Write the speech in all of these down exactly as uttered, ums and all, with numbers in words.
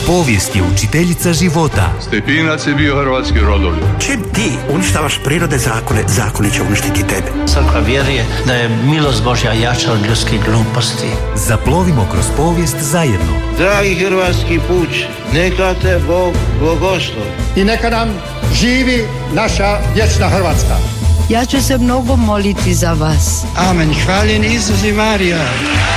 Povijest je učiteljica života. Stepinac je bio hrvatski rodoljub. Čim ti uništavaš prirode zakone, zakoni će uništiti tebe. Crkva vjeruje da je milost Božja jača od ljudskih gluposti. Zaplovimo kroz povijest zajedno. Dragi hrvatski puč, neka te Bog blagoslovi. I neka nam živi naša vječna Hrvatska. Ja ću se mnogo moliti za vas. Amen. Hvaljen Isus i Marija.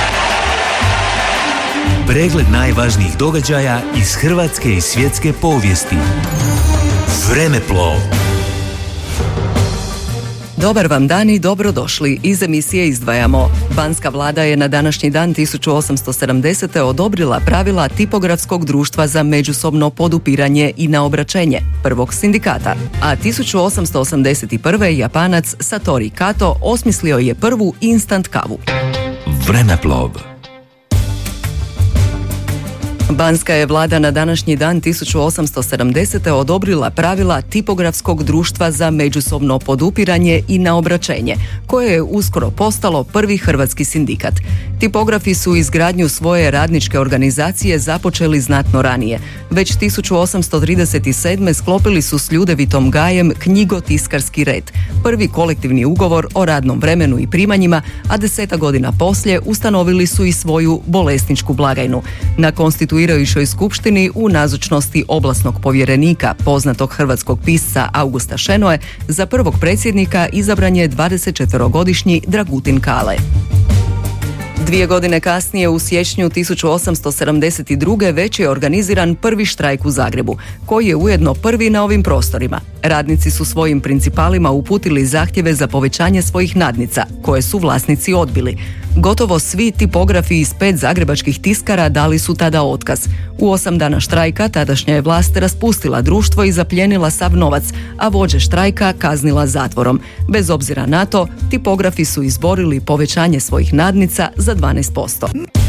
Pregled najvažnijih događaja iz hrvatske i svjetske povijesti. Vremeplov. Dobar vam dan i dobrodošli. Iz emisije izdvajamo. Banska vlada je na današnji dan tisuću osamsto sedamdesete. odobrila pravila tipografskog društva za međusobno podupiranje i naobraćenje, prvog sindikata. A tisuću osamsto osamdeset prve. Japanac Satori Kato osmislio je prvu instant kavu. Vremeplov. Banska je vlada na današnji dan tisuću osamsto sedamdesete. odobrila pravila tipografskog društva za međusobno podupiranje i naobraćenje, koje je uskoro postalo prvi hrvatski sindikat. Tipografi su izgradnju svoje radničke organizacije započeli znatno ranije. Već tisuću osamsto trideset sedme. sklopili su s Ljudevitom Gajem knjigotiskarski red, prvi kolektivni ugovor o radnom vremenu i primanjima, a deseta godina poslije ustanovili su i svoju bolesničku blagajnu. Na konstituirajućoj skupštini u nazočnosti oblasnog povjerenika, poznatog hrvatskog pisca Augusta Šenoe, za prvog predsjednika izabran je dvadesetčetverogodišnji Dragutin Kale. Dvije godine kasnije, u siječnju tisuću osamsto sedamdeset druge. već je organiziran prvi štrajk u Zagrebu, koji je ujedno prvi na ovim prostorima. Radnici su svojim principalima uputili zahtjeve za povećanje svojih nadnica, koje su vlasnici odbili. Gotovo svi tipografi iz pet zagrebačkih tiskara dali su tada otkaz. U osam dana štrajka tadašnja je vlast raspustila društvo i zaplijenila sav novac, a vođe štrajka kaznila zatvorom. Bez obzira na to, tipografi su izborili povećanje svojih nadnica za dvanaest posto.